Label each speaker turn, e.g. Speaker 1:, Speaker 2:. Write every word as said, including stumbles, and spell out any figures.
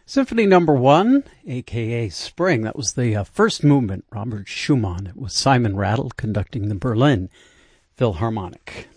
Speaker 1: Symphony Number One, a k a. Spring. That was the uh, first movement, Robert Schumann. It was Simon Rattle conducting the Berlin Philharmonic.